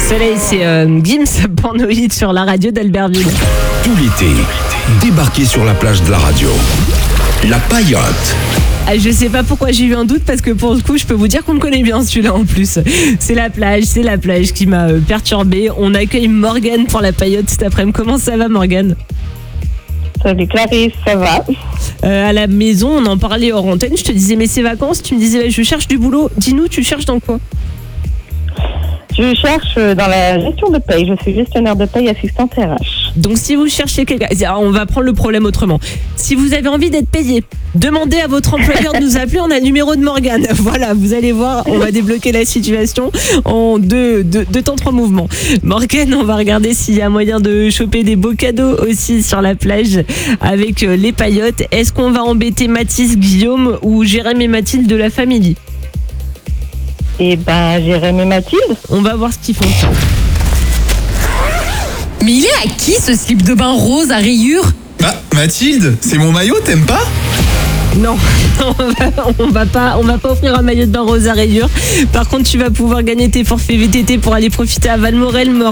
Soleil, c'est Gims Pornoïde sur la radio d'Albertville. Tout l'été, débarquez sur la plage de la radio. La Paillote. Ah, je sais pas pourquoi j'ai eu un doute parce que pour le coup je peux vous dire qu'on le connaît bien celui-là en plus. C'est la plage qui m'a perturbée. On accueille Morgane pour la Paillote cet après-midi. Comment ça va Morgane ? Salut Clarisse, ça va? À la maison, on en parlait hors antenne. Je te disais mais c'est vacances, tu me disais je cherche du boulot. Dis-nous, tu cherches dans quoi ? Je cherche dans la gestion de paye. Je suis gestionnaire de paye, assistante RH. Donc si vous cherchez quelqu'un, on va prendre le problème autrement. Si vous avez envie d'être payé, demandez à votre employeur de nous appeler, on a le numéro de Morgane. Voilà, vous allez voir, on va débloquer la situation en deux temps, 3 mouvements. Morgane, on va regarder s'il y a moyen de choper des beaux cadeaux aussi sur la plage avec les paillotes. Est-ce qu'on va embêter Mathis, Guillaume ou Jérémy et Mathilde de la famille ? Eh ben, Jérémy et Mathilde. On va voir ce qu'ils font. Mais il est à qui ce slip de bain rose à rayures ? Ah, Mathilde, c'est mon maillot, t'aimes pas ? Non, on va pas offrir un maillot de bain rose à rayures. Par contre, tu vas pouvoir gagner tes forfaits VTT pour aller profiter à Valmorel.